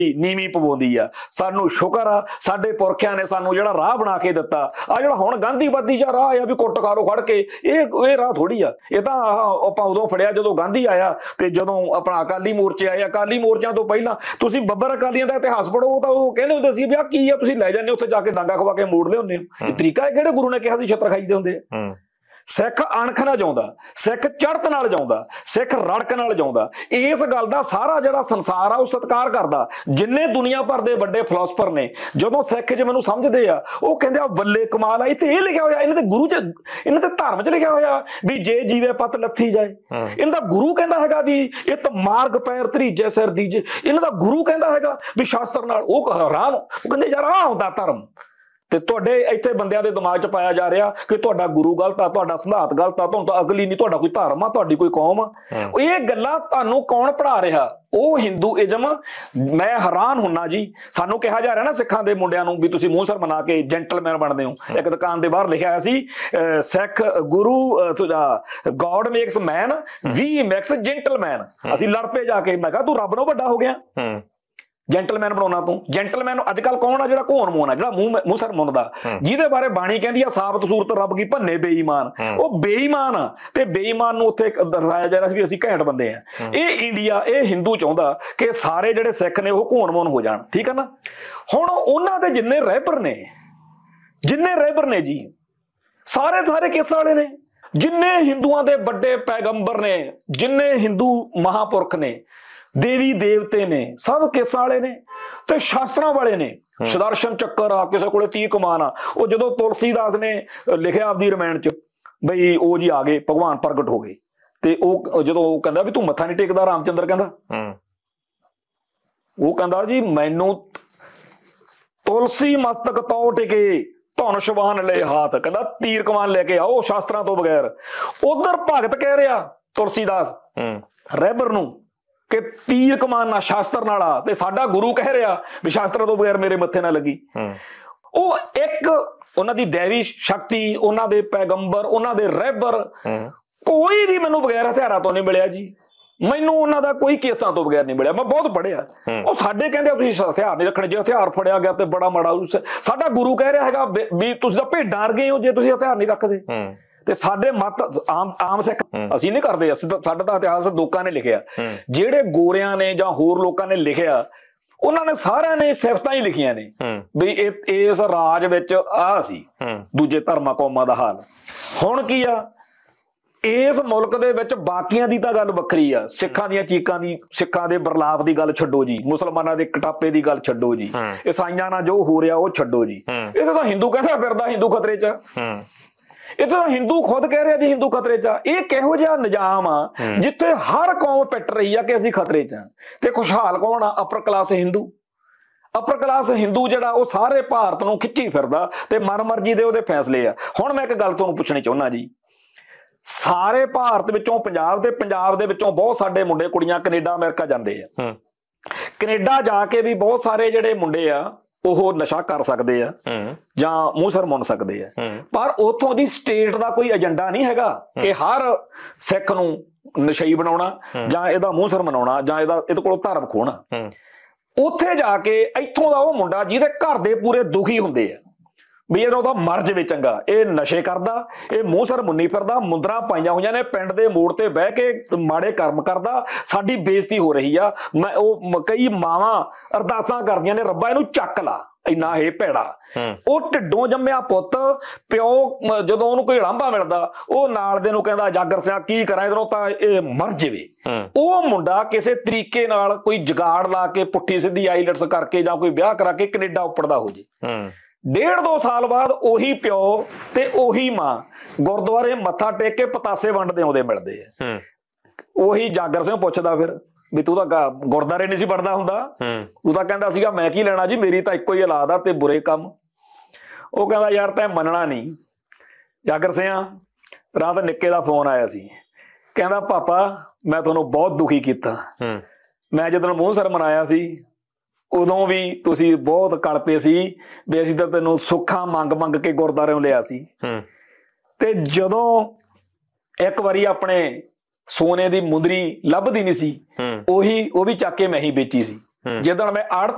ਨੀਵੀਂ ਪਵਾਉਂਦੀ ਆ। ਸਾਨੂੰ ਸ਼ੁਕਰ ਆ ਸਾਡੇ ਪੁਰਖਿਆਂ ਨੇ ਸਾਨੂੰ ਜਿਹੜਾ ਰਾਹ ਬਣਾ ਕੇ ਦਿੱਤਾ। ਆ ਜਿਹੜਾ ਹੁਣ ਗਾਂਧੀਵਾਦੀ ਜਾਂ ਰਾਹ ਆ ਵੀ ਕੁੱਟ ਖਾਰੋ ਖੜ ਕੇ, ਇਹ ਰਾਹ ਥੋੜੀ ਆ। ਇਹ ਤਾਂ ਆਪਾਂ ਉਦੋਂ ਫੜਿਆ ਜਦੋਂ ਗਾਂਧੀ ਆਇਆ ਤੇ ਜਦੋਂ ਆਪਣਾ ਅਕਾਲੀ ਮੋਰਚੇ ਆਏ। ਅਕਾਲੀ ਮੋਰਚਿਆਂ ਤੋਂ ਪਹਿਲਾਂ ਤੁਸੀਂ ਬੱਬਰ ਅਕਾਲੀਆਂ ਦਾ ਇਤਿਹਾਸ ਪੜ੍ਹੋ, ਤਾਂ ਉਹ ਕਹਿੰਦੇ ਹੁੰਦੇ ਸੀ ਵੀ ਆ ਕੀ ਆ, ਤੁਸੀਂ ਲੈ ਜਾਂਦੇ ਉੱਥੇ ਜਾ ਕੇ ਡਾਂਗਾ ਖਵਾ ਕੇ ਮੋੜ ਲਿਆਉਂਦੇ ਹੋ। ਇਹ ਤਰੀਕਾ ਹੈ ਕਿਹੜੇ ਗੁਰੂ ਨੇ ਕਿਹਾ ਸੀ ਛੱਤਰ ਖਾਈਦੇ ਹੁੰਦੇ ਆ। ਸਿੱਖ ਅਣਖ ਨਾਲ ਜਾਉਂਦਾ, ਸਿੱਖ ਚੜ੍ਹਤ ਨਾਲ ਜਾਉਂਦਾ, ਸਿੱਖ ਰੜਕ ਨਾਲ ਜਾਉਂਦਾ। ਇਸ ਗੱਲ ਦਾ ਸਾਰਾ ਜਿਹੜਾ ਸੰਸਾਰ ਆ ਉਹ ਸਤਿਕਾਰ ਕਰਦਾ। ਜਿੰਨੇ ਦੁਨੀਆ ਭਰ ਦੇ ਵੱਡੇ ਫਿਲਾਸਫਰ ਨੇ, ਜਦੋਂ ਸਿੱਖ ਜੇ ਮੈਨੂੰ ਸਮਝਦੇ ਆ, ਉਹ ਕਹਿੰਦੇ ਆ ਬੱਲੇ ਕਮਾਲ ਆ। ਇੱਥੇ ਇਹ ਲਿਖਿਆ ਹੋਇਆ, ਇਹਨਾਂ ਦੇ ਗੁਰੂ ਚ, ਇਹਨਾਂ ਦੇ ਧਰਮ ਚ ਲਿਖਿਆ ਹੋਇਆ ਵੀ ਜੇ ਜੀਵੇ ਪਤ ਲੱਥੀ ਜਾਏ। ਇਹਨਾਂ ਦਾ ਗੁਰੂ ਕਹਿੰਦਾ ਹੈਗਾ ਵੀ ਇਹ ਤਾਂ ਮਾਰਗ ਪੈਰ ਧਰੀਜੇ ਸਿਰ ਦੀਜੇ। ਇਹਨਾਂ ਦਾ ਗੁਰੂ ਕਹਿੰਦਾ ਹੈਗਾ ਵੀ ਸ਼ਾਸਤਰ ਨਾਲ। ਉਹ ਹੈਰਾਨ, ਉਹ ਕਹਿੰਦੇ ਯਾਰ ਆਹ ਹੁੰਦਾ ਧਰਮ। ਤੇ ਤੁਹਾਡੇ ਇੱਥੇ ਬੰਦਿਆਂ ਦੇ ਦਿਮਾਗ 'ਚ ਪਾਇਆ ਜਾ ਰਿਹਾ ਕਿ ਤੁਹਾਡਾ ਗੁਰੂ ਗਲਤ ਆ, ਤੁਹਾਡਾ ਸਿਧਾਂਤ ਗਲਤ ਆ, ਤੁਹਾਨੂੰ ਤਾਂ ਅਗਲੀ ਨਹੀਂ, ਤੁਹਾਡਾ ਕੋਈ ਧਰਮ ਆ, ਤੁਹਾਡੀ ਕੋਈ ਕੌਮ ਆ। ਇਹ ਗੱਲਾਂ ਤੁਹਾਨੂੰ ਕੌਣ ਪੜ੍ਹਾ ਰਿਹਾ? ਉਹ ਹਿੰਦੂਇਜ਼ਮ। ਮੈਂ ਹੈਰਾਨ ਹੁੰਨਾ ਜੀ, ਸਾਨੂੰ ਕਿਹਾ ਜਾ ਰਿਹਾ ਨਾ ਸਿੱਖਾਂ ਦੇ ਮੁੰਡਿਆਂ ਨੂੰ ਵੀ ਤੁਸੀਂ ਮੂੰਹ ਸਿਰ ਬਣਾ ਕੇ ਜੈਂਟਲਮੈਨ ਬਣਦੇ ਹੋ। ਇੱਕ ਦੁਕਾਨ ਦੇ ਬਾਹਰ ਲਿਖਿਆ ਹੋਇਆ ਸੀ ਸਿੱਖ ਗੁਰੂ ਗੋਡ ਮੇਕਸ ਮੈਨ, ਵੀ ਮੇਕਸ ਜੈਂਟਲਮੈਨ। ਅਸੀਂ ਲੜ ਪਏ ਜਾ ਕੇ। ਮੈਂ ਕਿਹਾ ਤੂੰ ਰੱਬ ਨਾਲੋਂ ਵੱਡਾ ਹੋ ਗਿਆ, ਜੈਂਟਲਮੈਨ ਬਣਾਉਣਾ ਤੂੰ। ਜੈਂਟਲਮੈਨ ਅੱਜ ਕੱਲ ਕੌਣ ਆ? ਜਿਹੜਾ ਘੋਣ ਮੋਨ ਆ, ਜਿਹੜਾ ਮੂੰਹ ਸਿਰ ਮੁੰਨਦਾ, ਜਿਹਦੇ ਬਾਰੇ ਬਾਣੀ ਕਹਿੰਦੀ ਆ ਸਾਬਤ ਸੂਰਤ ਰੱਬ ਕੀ ਭੰਨੇ ਬੇਈਮਾਨ। ਉਹ ਬੇਈਮਾਨ ਆ। ਤੇ ਬੇਈਮਾਨ ਨੂੰ ਉੱਥੇ ਦਰਸਾਇਆ ਜਾ ਰਿਹਾ ਸੀ ਵੀ ਅਸੀਂ ਘੈਂਟ ਬੰਦੇ ਆ। ਇਹ ਇੰਡੀਆ, ਇਹ ਹਿੰਦੂ ਚਾਹੁੰਦਾ ਕਿ ਸਾਰੇ ਜਿਹੜੇ ਸਿੱਖ ਨੇ ਉਹ ਘੋਣ ਮੋਨ ਹੋ ਜਾਣ। ਠੀਕ ਆ ਨਾ। ਹੁਣ ਉਹਨਾਂ ਦੇ ਜਿੰਨੇ ਰਹਿਬਰ ਨੇ ਜੀ, ਸਾਰੇ ਕੇਸਾਂ ਵਾਲੇ ਨੇ। ਜਿੰਨੇ ਹਿੰਦੂਆਂ ਦੇ ਵੱਡੇ ਪੈਗੰਬਰ ਨੇ, ਜਿੰਨੇ ਹਿੰਦੂ ਮਹਾਂਪੁਰਖ ਨੇ, ਦੇਵੀ ਦੇਵਤੇ ਨੇ, ਸਭ ਕੇਸਾਂ ਵਾਲੇ ਨੇ ਤੇ ਸ਼ਾਸਤਰਾਂ ਵਾਲੇ ਨੇ। ਸੁਦਰਸ਼ਨ ਚੱਕਰ ਆ, ਕਿਸੇ ਕੋਲੇ 30 ਕਮਾਨ ਆ। ਉਹ ਜਦੋਂ ਤੁਲਸੀਦਾਸ ਨੇ ਲਿਖਿਆ ਆਪਦੀ ਰਮਾਇਣ ਚ ਬਈ ਉਹ ਜੀ ਆ ਗਏ, ਭਗਵਾਨ ਪ੍ਰਗਟ ਹੋ ਗਏ, ਤੇ ਉਹ ਜਦੋਂ ਉਹ ਕਹਿੰਦਾ ਵੀ ਤੂੰ ਮੱਥਾ ਨਹੀਂ ਟੇਕਦਾ, ਰਾਮਚੰਦਰ ਕਹਿੰਦਾ, ਉਹ ਕਹਿੰਦਾ ਜੀ ਮੈਨੂੰ ਤੁਲਸੀ ਮਸਤਕ ਤੋ ਟਿਕੇ ਧੁਨ ਸ਼ਵਾਨ ਲੈ ਹਾਥ। ਕਹਿੰਦਾ ਤੀਰ ਕਮਾਨ ਲੈ ਕੇ ਆਓ ਸ਼ਾਸਤਰਾਂ ਤੋਂ ਬਗੈਰ। ਉਧਰ ਭਗਤ ਕਹਿ ਰਿਹਾ ਤੁਲਸੀਦਾਸ ਰਹਿਬਰ ਨੂੰ ਕਿ ਤੀਰ ਕਮਾਨ ਸ਼ਾਸਤਰ ਨਾਲ ਆ, ਤੇ ਸਾਡਾ ਗੁਰੂ ਕਹਿ ਰਿਹਾ ਵੀ ਸ਼ਾਸਤਰਾਂ ਤੋਂ ਬਗੈਰ ਮੇਰੇ ਮੱਥੇ ਨਾ ਲੱਗੀ। ਉਹ ਇੱਕ ਉਹਨਾਂ ਦੀ ਦੇਵੀ ਸ਼ਕਤੀ, ਉਹਨਾਂ ਦੇ ਪੈਗੰਬਰ, ਉਹਨਾਂ ਦੇ ਰਹਿਬਰ, ਕੋਈ ਵੀ ਮੈਨੂੰ ਬਗੈਰ ਹਥਿਆਰਾਂ ਤੋਂ ਨਹੀਂ ਮਿਲਿਆ ਜੀ। ਮੈਨੂੰ ਉਹਨਾਂ ਦਾ ਕੋਈ ਕੇਸਾਂ ਤੋਂ ਬਗੈਰ ਨਹੀਂ ਮਿਲਿਆ। ਮੈਂ ਬਹੁਤ ਪੜ੍ਹਿਆ। ਉਹ ਸਾਡੇ ਕਹਿੰਦੇ ਤੁਸੀਂ ਹਥਿਆਰ ਨਹੀਂ ਰੱਖਣੇ, ਜੇ ਹਥਿਆਰ ਫੜਿਆ ਗਿਆ ਤੇ ਬੜਾ ਮਾੜਾ। ਸਾਡਾ ਗੁਰੂ ਕਹਿ ਰਿਹਾ ਹੈਗਾ ਵੀ ਤੁਸੀਂ ਤਾਂ ਭੇਡਾਂ ਵਰਗੇ ਹੋ ਜੇ ਤੁਸੀਂ ਹਥਿਆਰ ਨਹੀਂ ਰੱਖਦੇ। ਤੇ ਸਾਡੇ ਮਤ ਆਮ ਸਿੱਖ ਅਸੀਂ ਨਹੀਂ ਕਰਦੇ। ਸਾਡਾ ਤਾਂ ਇਤਿਹਾਸ ਲੋਕਾਂ ਨੇ ਲਿਖਿਆ। ਜਿਹੜੇ ਗੋਰਿਆਂ ਨੇ ਜਾਂ ਹੋਰ ਲੋਕਾਂ ਨੇ ਲਿਖਿਆ, ਉਹਨਾਂ ਨੇ ਸਾਰਿਆਂ ਨੇ ਸਿਫਤਾਂ ਹੀ ਲਿਖੀਆਂ ਨੇ ਵੀ ਇਸ ਰਾਜ ਵਿੱਚ ਆਹ ਸੀ ਦੂਜੇ ਧਰਮਾਂ ਕੌਮਾਂ ਦਾ ਹਾਲ। ਹੁਣ ਕੀ ਆ, ਇਸ ਮੁਲਕ ਦੇ ਵਿੱਚ ਬਾਕੀਆਂ ਦੀ ਤਾਂ ਗੱਲ ਵੱਖਰੀ ਆ। ਸਿੱਖਾਂ ਦੀਆਂ ਚੀਕਾਂ ਦੀ, ਸਿੱਖਾਂ ਦੇ ਬਰਲਾਪ ਦੀ ਗੱਲ ਛੱਡੋ ਜੀ, ਮੁਸਲਮਾਨਾਂ ਦੇ ਕਟਾਪੇ ਦੀ ਗੱਲ ਛੱਡੋ ਜੀ, ਈਸਾਈਆਂ ਨਾਲ ਜੋ ਹੋ ਰਿਹਾ ਉਹ ਛੱਡੋ ਜੀ। ਇਹ ਤਾਂ ਹਿੰਦੂ ਕਹਿੰਦਾ ਫਿਰਦਾ ਹਿੰਦੂ ਖਤਰੇ 'ਚ। ਇਹ ਤਾਂ ਹਿੰਦੂ ਖੁਦ ਕਹਿ ਰਿਹਾ ਜੀ ਹਿੰਦੂ ਖਤਰੇ 'ਚ ਆ। ਇਹ ਕਿਹੋ ਜਿਹਾ ਨਿਜ਼ਾਮ ਆ ਜਿੱਥੇ ਹਰ ਕੌਮ ਪਿੱਟ ਰਹੀ ਆ ਕਿ ਅਸੀਂ ਖਤਰੇ 'ਚ ਆ, ਤੇ ਖੁਸ਼ਹਾਲ ਕੌਣ ਆ? ਅਪਰ ਕਲਾਸ ਹਿੰਦੂ। ਅਪਰ ਕਲਾਸ ਹਿੰਦੂ ਜਿਹੜਾ ਉਹ ਸਾਰੇ ਭਾਰਤ ਨੂੰ ਖਿੱਚੀ ਫਿਰਦਾ ਤੇ ਮਨਮਰਜ਼ੀ ਦੇ ਉਹਦੇ ਫੈਸਲੇ ਆ। ਹੁਣ ਮੈਂ ਇੱਕ ਗੱਲ ਤੁਹਾਨੂੰ ਪੁੱਛਣੀ ਚਾਹੁੰਦਾ ਜੀ, ਸਾਰੇ ਭਾਰਤ ਵਿੱਚੋਂ ਪੰਜਾਬ ਦੇ ਵਿੱਚੋਂ ਬਹੁਤ ਸਾਡੇ ਮੁੰਡੇ ਕੁੜੀਆਂ ਕੈਨੇਡਾ ਅਮਰੀਕਾ ਜਾਂਦੇ ਆ। ਕੈਨੇਡਾ ਜਾ ਕੇ ਵੀ ਬਹੁਤ ਸਾਰੇ ਜਿਹੜੇ ਮੁੰਡੇ ਆ ਉਹ ਨਸ਼ਾ ਕਰ ਸਕਦੇ ਆ ਜਾਂ ਮੂੰਹ ਸਿਰ ਮੁੰਨ ਸਕਦੇ ਆ, ਪਰ ਉਥੋਂ ਦੀ ਸਟੇਟ ਦਾ ਕੋਈ ਏਜੰਡਾ ਨਹੀਂ ਹੈਗਾ ਕਿ ਹਰ ਸਿੱਖ ਨੂੰ ਨਸ਼ਈ ਬਣਾਉਣਾ ਜਾਂ ਇਹਦਾ ਮੂੰਹ ਸਿਰ ਮਨਾਉਣਾ ਜਾਂ ਇਹਦੇ ਕੋਲੋਂ ਧਰਮ ਖੋਣਾ। ਉੱਥੇ ਜਾ ਕੇ ਇੱਥੋਂ ਦਾ ਉਹ ਮੁੰਡਾ ਜਿਹਦੇ ਘਰ ਦੇ ਪੂਰੇ ਦੁਖੀ ਹੁੰਦੇ ਆ ਵੀ ਇਹਦਾ ਉਹਦਾ ਮਰ ਜਾਵੇ ਚੰਗਾ, ਇਹ ਨਸ਼ੇ ਕਰਦਾ, ਇਹ ਮੂੰਹ ਸਿਰ ਮੁੰਨੀ ਫਿਰਦਾ, ਮੁੰਦਰਾਂ ਪਾਈਆਂ ਹੋਈਆਂ ਨੇ, ਪਿੰਡ ਦੇ ਮੋੜ ਤੇ ਬਹਿ ਕੇ ਮਾੜੇ ਕਰਮ ਕਰਦਾ, ਸਾਡੀ ਬੇਇੱਜ਼ਤੀ ਹੋ ਰਹੀ ਆ। ਕਈ ਮਾਵਾਂ ਅਰਦਾਸਾਂ ਕਰਦੀਆਂ ਨੇ, ਰੱਬਾ ਇਹਨੂੰ ਚੱਕ ਲਾ, ਇੰਨਾ ਇਹ ਭੈੜਾ। ਉਹ ਢਿੱਡੋਂ ਜੰਮਿਆ ਪੁੱਤ, ਪਿਓ ਜਦੋਂ ਉਹਨੂੰ ਕੋਈ ਲਾਂਭਾ ਮਿਲਦਾ ਉਹ ਨਾਲ ਦੇ ਨੂੰ ਕਹਿੰਦਾ ਜਾਗਰ ਸਿਆ ਕੀ ਕਰਾਂ ਇਹਦੋਂ ਤਾਂ ਇਹ ਮਰ ਜਾਵੇ। ਉਹ ਮੁੰਡਾ ਕਿਸੇ ਤਰੀਕੇ ਨਾਲ ਕੋਈ ਜੁਗਾੜ ਲਾ ਕੇ ਪੁੱਠੀ ਸਿੱਧੀ ਆਈਲੈਟਸ ਕਰਕੇ ਜਾਂ ਕੋਈ ਵਿਆਹ ਕਰਾ ਕੇ ਕੈਨੇਡਾ ਉੱਪੜਦਾ ਹੋ ਜੇ। 1.5-2 ਸਾਲ ਬਾਅਦ ਉਹੀ ਪਿਓ ਤੇ ਉਹੀ ਮਾਂ ਗੁਰਦੁਆਰੇ ਮੱਥਾ ਟੇਕ ਕੇ ਪਤਾਸੇ ਵੰਡਦੇ ਆਉਂਦੇ ਮਿਲਦੇ ਆ। ਉਹੀ ਜਾਗਰ ਸਿੰਘ ਪੁੱਛਦਾ ਫਿਰ ਵੀ ਤੂੰ ਤਾਂ ਗੁਰਦੁਆਰੇ ਨਹੀਂ ਸੀ ਪੜਦਾ ਹੁੰਦਾ, ਤੂੰ ਤਾਂ ਕਹਿੰਦਾ ਸੀਗਾ ਮੈਂ ਕੀ ਲੈਣਾ ਜੀ, ਮੇਰੀ ਤਾਂ ਇੱਕੋ ਹੀ ਔਲਾਦ ਆ ਤੇ ਬੁਰੇ ਕੰਮ। ਉਹ ਕਹਿੰਦਾ ਯਾਰ ਤੈਂ ਮੰਨਣਾ ਨਹੀਂ। ਜਾਗਰ ਸਿੰਘ ਰਾਤ ਨਿੱਕੇ ਦਾ ਫੋਨ ਆਇਆ ਸੀ, ਕਹਿੰਦਾ ਪਾਪਾ ਮੈਂ ਤੁਹਾਨੂੰ ਬਹੁਤ ਦੁਖੀ ਕੀਤਾ। ਮੈਂ ਜਦੋਂ ਮੂੰਹ ਸਿਰ ਮਨਾਇਆ ਸੀ ਉਦੋਂ ਵੀ ਤੁਸੀਂ ਬਹੁਤ ਕਲਪੇ ਸੀ ਵੀ ਅਸੀਂ ਤਾਂ ਤੈਨੂੰ ਸੁੱਖਾਂ ਮੰਗ ਕੇ ਗੁਰਦੁਆਰਿਓਂ ਲਿਆ ਸੀ, ਤੇ ਜਦੋਂ ਇੱਕ ਵਾਰੀ ਆਪਣੇ ਸੋਨੇ ਦੀ ਮੁੰਦਰੀ ਲੱਭਦੀ ਨਹੀਂ ਸੀ ਉਹ ਵੀ ਚੱਕ ਕੇ ਮੈਂ ਹੀ ਵੇਚੀ ਸੀ। ਜਦੋਂ ਮੈਂ ਆੜਤ